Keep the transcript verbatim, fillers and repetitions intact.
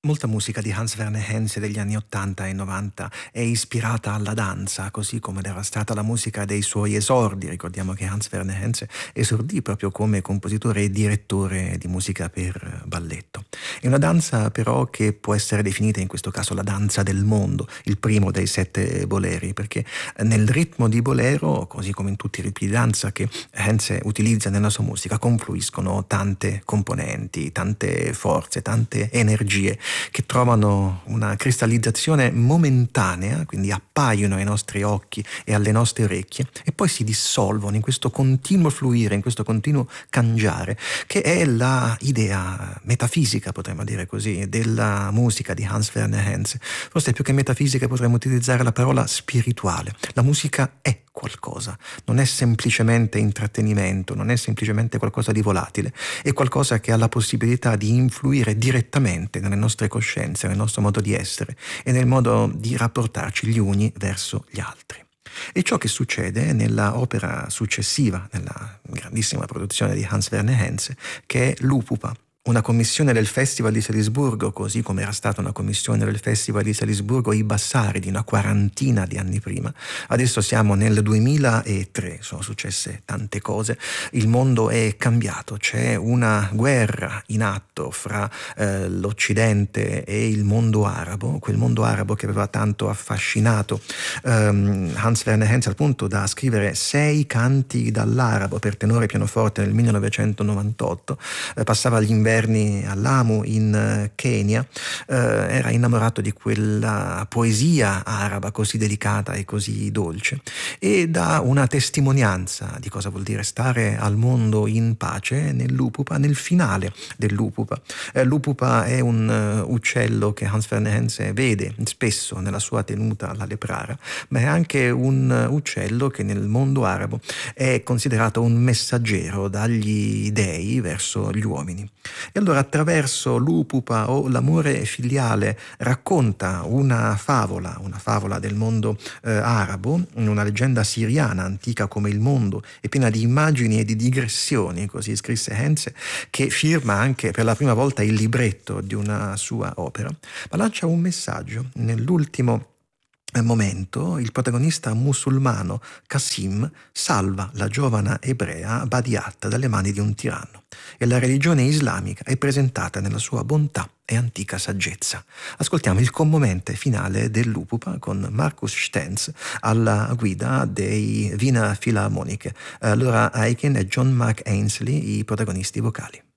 Molta musica di Hans Werner Henze degli anni ottanta e novanta è ispirata alla danza, così come era stata la musica dei suoi esordi. Ricordiamo che Hans Werner Henze esordì proprio come compositore e direttore di musica per balletto. È una danza però che può essere definita in questo caso la danza del mondo, il primo dei sette boleri, perché nel ritmo di bolero, così come in tutti i ritmi di danza che Henze utilizza nella sua musica, confluiscono tante componenti, tante forze, tante energie che trovano una cristallizzazione momentanea, quindi appaiono ai nostri occhi e alle nostre orecchie e poi si dissolvono in questo continuo fluire, in questo continuo cangiare, che è la idea metafisica, potremmo dire così, della musica di Hans Werner Henze. Forse più che metafisica potremmo utilizzare la parola spirituale. La musica è qualcosa, non è semplicemente intrattenimento, non è semplicemente qualcosa di volatile, è qualcosa che ha la possibilità di influire direttamente nelle nostre coscienze, nel nostro modo di essere e nel modo di rapportarci gli uni verso gli altri. E ciò che succede nella opera successiva, nella grandissima produzione di Hans Werner Henze, che è Lupupa, una commissione del Festival di Salisburgo, così come era stata una commissione del Festival di Salisburgo I Bassari di una quarantina di anni prima. Adesso siamo nel duemilatré, sono successe tante cose, il mondo è cambiato, c'è una guerra in atto fra eh, l'Occidente e il mondo arabo, quel mondo arabo che aveva tanto affascinato ehm, Hans Werner Henze al punto da scrivere sei canti dall'arabo per tenore e pianoforte nel millenovecentonovantotto, eh, passava gli inverni all'Amu in Kenya, eh, era innamorato di quella poesia araba così delicata e così dolce e dà una testimonianza di cosa vuol dire stare al mondo in pace nell'Upupa, nel finale dell'Upupa. Eh, L'Upupa è un uh, uccello che Hans Werner Henze vede spesso nella sua tenuta alla Leprara, ma è anche un uh, uccello che nel mondo arabo è considerato un messaggero dagli dei verso gli uomini. E allora attraverso l'Upupa o l'amore filiale racconta una favola, una favola del mondo eh, arabo, una leggenda siriana antica come il mondo e piena di immagini e di digressioni, così scrisse Henze, che firma anche per la prima volta il libretto di una sua opera, ma lancia un messaggio nell'ultimo momento. Il protagonista musulmano Qasim salva la giovane ebrea Badiat dalle mani di un tiranno e la religione islamica è presentata nella sua bontà e antica saggezza. Ascoltiamo il commovente finale dell'Upupa con Markus Stenz alla guida dei Wiener Philharmoniche, Laura Aiken e John Mark Ainsley i protagonisti vocali.